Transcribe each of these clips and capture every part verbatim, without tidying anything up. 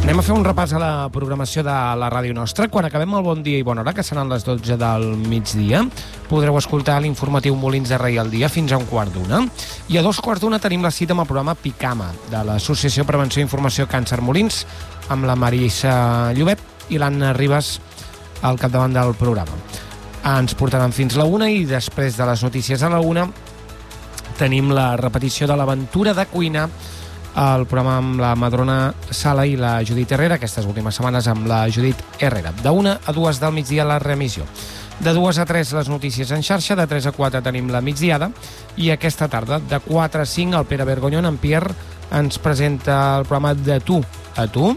Anem a fer un repàs a la programació de la ràdio nostra. Quan acabem el Bon Dia i Bona Hora, que seran les dotze del migdia, podreu escoltar l'informatiu Molins de Rei al dia fins a un quart d'una. I a dos quarts d'una tenim la cita amb el programa Picama, de l'Associació Prevenció i Informació Càncer Molins, amb la Marissa Llobet i l'Anna Ribas al capdavant del programa. Ens portaran fins la una i després de les notícies a la una tenim la repetició de l'Aventura de Cuina, el programa amb la Madrona Sala i la Judit Herrera, aquestes últimes setmanes amb la Judit Herrera. De una a dues del migdia la remissió. De dues a tres les notícies en xarxa, de tres a quatre tenim la migdiada i aquesta tarda de quatre a cinc el Pere Bergonyon, en Pierre, ens presenta el programa De tu a tu.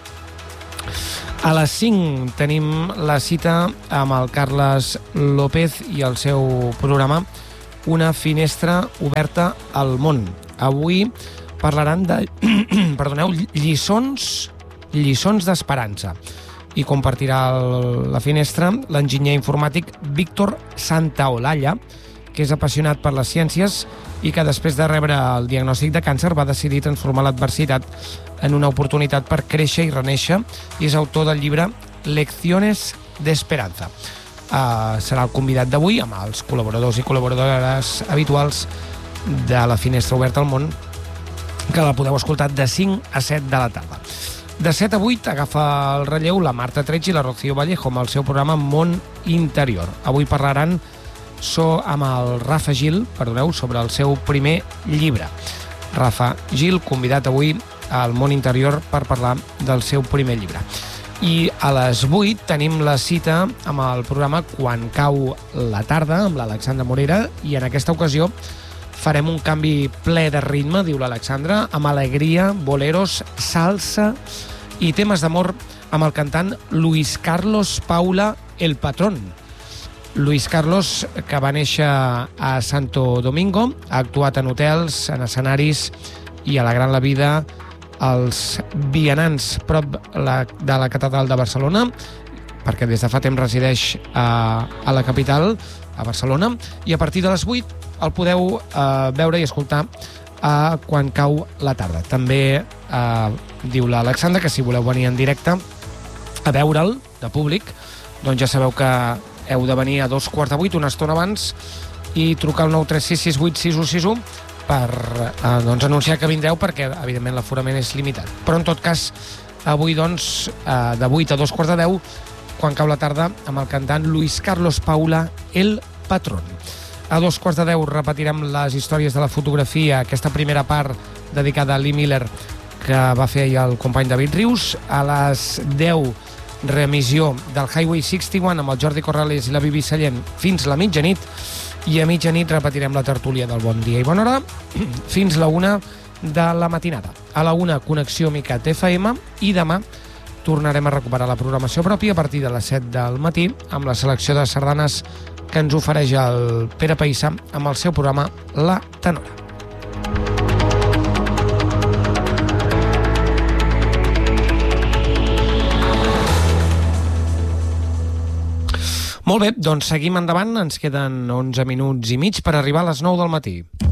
A les cinc tenim la cita amb el Carles López i el seu programa Una finestra oberta al món. Avui parlaran de perdoneu, lliçons lliçons d'esperança i compartirà el, la finestra l'enginyer informàtic Víctor Santaolalla, que és apassionat per les ciències i que després de rebre el diagnòstic de càncer va decidir transformar l'adversitat en una oportunitat per créixer i renéixer, i és autor del llibre Lecciones de Esperanza. Uh, serà el convidat d'avui amb els col·laboradors i col·laboradores habituals de la finestra oberta al món, que la podeu escoltar de cinc a set de la tarda. De set a vuit agafa el relleu la Marta Treig i la Rocío Vallejo amb el seu programa Món Interior. Avui parlaran so amb el Rafa Gil, perdoneu, sobre el seu primer llibre. Rafa Gil, convidat avui al Món Interior per parlar del seu primer llibre. I a les vuit tenim la cita amb el programa Quan cau la tarda, amb l'Alexandra Morera, i en aquesta ocasió farem un canvi ple de ritme, diu l'Alexandra, amb alegria, boleros, salsa i temes d'amor amb el cantant Luis Carlos Paula El Patrón. Luis Carlos, que va néixer a Santo Domingo, ha actuat en hotels, en escenaris i alegrant la vida als vianants prop la, de la catedral de Barcelona, perquè des de fa temps resideix a, a la capital, a Barcelona, i a partir de les vuit el podeu eh, veure i escoltar a Quan cau la tarda. També eh, diu l'Alexandra que si voleu venir en directe a veure'l, de públic, doncs ja sabeu que heu de venir a dos quarts de vuit, una estona abans, i trucar al nou tres sis sis vuit sis u sis u per eh, doncs, anunciar que vindreu, perquè evidentment l'aforament és limitat. Però en tot cas, avui doncs, eh, de vuit a dos quarts de deu, Quan cau la tarda, amb el cantant Luis Carlos Paula El Patrón. A dos quarts de deu repetirem les històries de la fotografia, aquesta primera part dedicada a Lee Miller que va fer ahir el company David Rius. A les deu, remissió del Highway seixanta un amb el Jordi Corrales i la Bibi Sallent fins la mitjanit, i a mitjanit repetirem la tertúlia del Bon Dia i Bona Hora fins la una de la matinada. A la una, Connexió Micat F M, i demà tornarem a recuperar la programació pròpia a partir de les set del matí amb la selecció de sardanes que ens ofereix el Pere Païssà amb el seu programa La Tenora. Molt bé, doncs seguim endavant. Ens queden onze minuts i mig per arribar a les nou del matí.